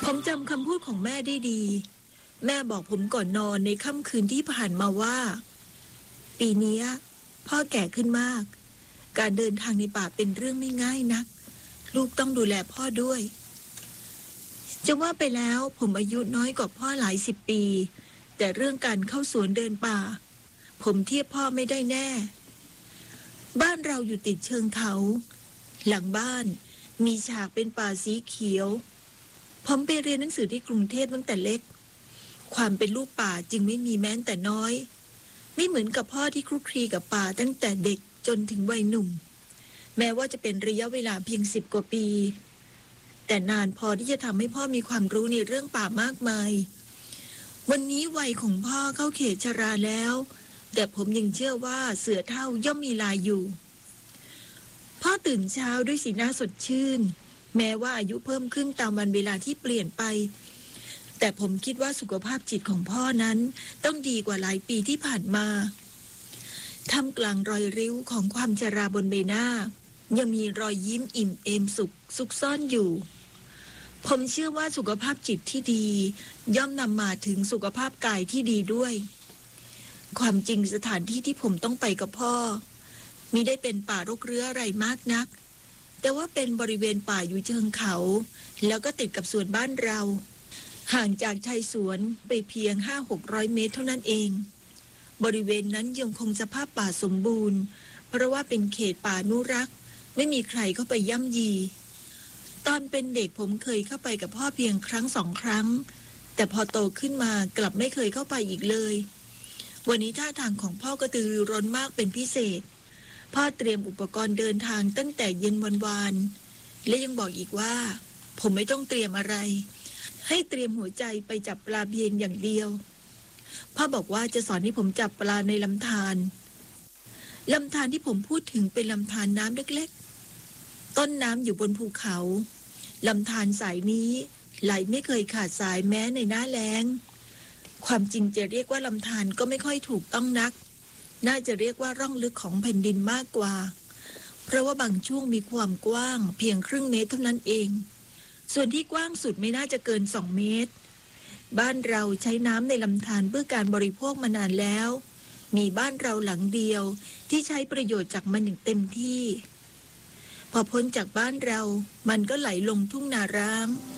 ผมจำคำพูดของแม่ได้ดีแม่บอกผมก่อนนอนในค่ำคืนที่ผ่านมาว่าปีนี้พ่อแก่ขึ้นมากการเดินทางในป่าเป็นเรื่องไม่ง่ายนักลูกต้องดูแลพ่อด้วยจะว่าไปแล้วผมอายุน้อยกว่าพ่อหลายสิบปีแต่เรื่องการเข้าสวนเดินป่าผมเทียบพ่อไม่ได้แน่บ้านเราอยู่ติดเชิงเขาหลังบ้านมีฉากเป็นป่าสีเขียวผมไปเรียนหนังสือที่กรุงเทพตั้งแต่เล็กความเป็นลูกป่าจึงไม่มีแม้แต่น้อยไม่เหมือนกับพ่อที่คลุกคลีกับป่าตั้งแต่เด็กจนถึงวัยหนุ่มแม้ว่าจะเป็นระยะเวลาเพียง10 กว่าปีแต่นานพอที่จะทำให้พ่อมีความรู้ในเรื่องป่ามากมายวันนี้วัยของพ่อเข้าเขตชราแล้วแต่ผมยังเชื่อว่าเสือเฒ่าย่อมมีลายอยู่พ่อตื่นเช้าด้วยสีหน้าสดชื่นแม้ว่าอายุเพิ่มขึ้นตามวันเวลาที่เปลี่ยนไปแต่ผมคิดว่าสุขภาพจิตของพ่อนั้นต้องดีกว่าหลายปีที่ผ่านมาท่ามกลางรอยริ้วของความชราบนใบหน้ายังมีรอยยิ้มอิ่มเอมสุขซุกซ่อนอยู่ผมเชื่อว่าสุขภาพจิตที่ดีย่อมนำมาถึงสุขภาพกายที่ดีด้วยความจริงสถานที่ที่ผมต้องไปกับพ่อมิได้เป็นป่ารกเรื้ออะไรมากนักแต่ว่าเป็นบริเวณป่าอยู่เชิงเขาแล้วก็ติดกับสวนบ้านเราห่างจากชายสวนไปเพียง 500-600 เมตรเท่านั้นเองบริเวณนั้นยังคงสภาพป่าสมบูรณ์เพราะว่าเป็นเขตป่าอนุรักษ์ไม่มีใครเข้าไปย่ำยีตอนเป็นเด็กผมเคยเข้าไปกับพ่อเพียงครั้ง2 ครั้งแต่พอโตขึ้นมากลับไม่เคยเข้าไปอีกเลยวันนี้ท่าทางของพ่อกระตือรือร้นมากเป็นพิเศษพ่อเตรียมอุปกรณ์เดินทางตั้งแต่เย็นวันวานและยังบอกอีกว่าผมไม่ต้องเตรียมอะไรให้เตรียมหัวใจไปจับปลาเพียงอย่างเดียวพ่อบอกว่าจะสอนให้ผมจับปลาในลำธารที่ผมพูดถึงเป็นลำธารน้ำเล็กๆต้นน้ำอยู่บนภูเขาลำธารสายนี้ไหลไม่เคยขาดสายแม้ในหน้าแล้งความจริงจะเรียกว่าลำธารก็ไม่ค่อยถูกต้องนักน่าจะเรียกว่าร่องลึกของแผ่นดินมากกว่าเพราะว่าบางช่วงมีความกว้างเพียงครึ่งเมตรเท่านั้นเองส่วนที่กว้างสุดไม่น่าจะเกิน2 เมตรบ้านเราใช้น้ำในลำธารเพื่อการบริโภคมานานแล้วมีบ้านเราหลังเดียวที่ใช้ประโยชน์จากมันอย่างเต็มที่พอพ้นจากบ้านเรามันก็ไหลลงทุ่งนาร้าง